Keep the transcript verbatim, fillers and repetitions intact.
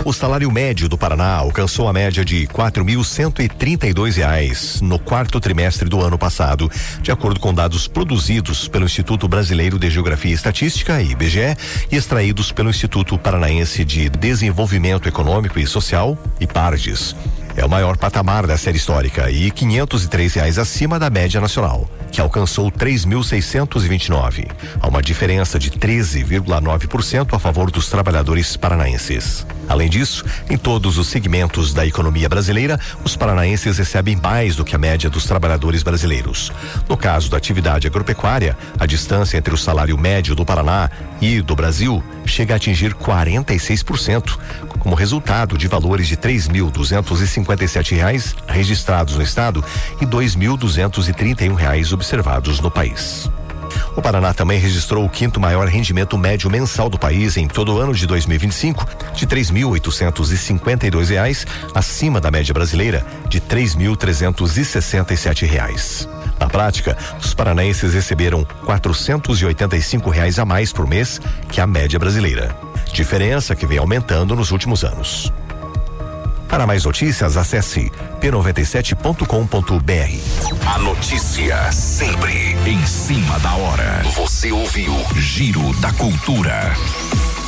O salário médio do Paraná alcançou a média de quatro mil cento e trinta e dois reais no quarto trimestre do ano passado, de acordo com dados produzidos pelo Instituto Brasileiro de Geografia e Estatística, I B G E, e extraídos pelo Instituto Paranaense de Desenvolvimento Econômico e Social, IPARDES. É o maior patamar da série histórica e quinhentos e três reais acima da média nacional, que alcançou três mil seiscentos e vinte e nove. Há uma diferença de treze vírgula nove por cento a favor dos trabalhadores paranaenses. Além disso, em todos os segmentos da economia brasileira, os paranaenses recebem mais do que a média dos trabalhadores brasileiros. No caso da atividade agropecuária, a distância entre o salário médio do Paraná e do Brasil chega a atingir quarenta e seis por cento, como resultado de valores de três mil duzentos e cinquenta e sete reais registrados no estado e dois mil duzentos e trinta e um reais observados no país. O Paraná também registrou o quinto maior rendimento médio mensal do país em todo o ano de dois mil e vinte e cinco, de três mil oitocentos e cinquenta e dois reais, acima da média brasileira de três mil trezentos e sessenta e sete reais. Na prática, os paranaenses receberam quatrocentos e oitenta e cinco reais a mais por mês que a média brasileira. Diferença que vem aumentando nos últimos anos. Para mais notícias, acesse p noventa e sete ponto com ponto b r. A notícia sempre em cima da hora. Você ouviu Giro da Cultura.